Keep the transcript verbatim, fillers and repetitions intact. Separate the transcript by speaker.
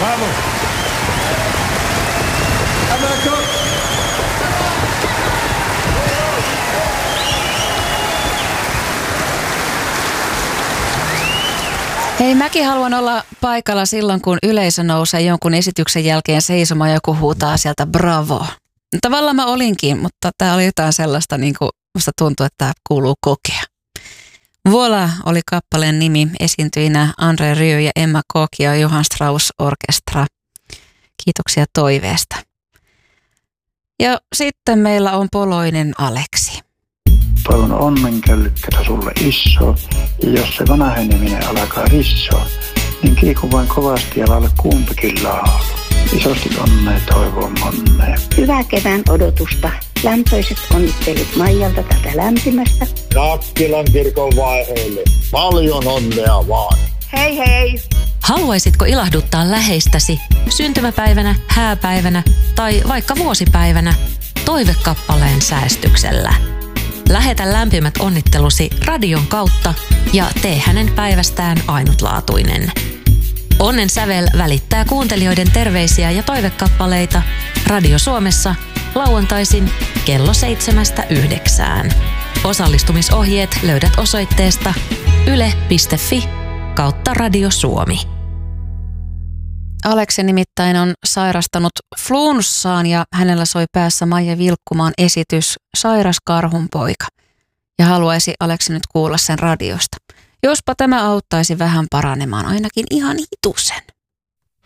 Speaker 1: Bravo. America.
Speaker 2: Hei, mäkin haluan olla paikalla silloin, kun yleisö nousee jonkun esityksen jälkeen seisomaan ja joku huutaa sieltä bravo. Tavallaan mä olinkin, mutta tää oli jotain sellaista, niin kuin musta tuntuu, että tää kuuluu kokea. Voila oli kappaleen nimi, esiintyinä Andre Rieu ja Emma Koch ja Johann Strauss Orkestra. Kiitoksia toiveesta. Ja sitten meillä on Poloinen Aleksi.
Speaker 3: Toivon onnenköllykkätä sulle iso, ja jos se vanheneminen alkaa rissoa, niin kiiku vain kovasti ja laula kumpikin laulu. Isosti onnea toivon monnea.
Speaker 4: Hyvää kevään odotusta. Lämpöiset onnittelut Maijalta tätä lämpimästä.
Speaker 5: Nakkilan kirkon vaiheelle. Paljon onnea vaan.
Speaker 4: Hei hei!
Speaker 6: Haluaisitko ilahduttaa läheistäsi syntymäpäivänä, hääpäivänä tai vaikka vuosipäivänä toivekappaleen säästyksellä? Lähetä lämpimät onnittelusi radion kautta ja tee hänen päivästään ainutlaatuinen. Onnen sävel välittää kuuntelijoiden terveisiä ja toivekappaleita Radio Suomessa lauantaisin kello seitsemästä yhdeksään. Osallistumisohjeet löydät osoitteesta yle piste fi kautta Radio Suomi.
Speaker 2: Aleksi nimittäin on sairastanut flunssaan ja hänellä soi päässä Maija Vilkkumaan esitys Sairas karhun poika. Ja haluaisi Aleksi nyt kuulla sen radiosta. Jospa tämä auttaisi vähän paranemaan ainakin ihan hitusen.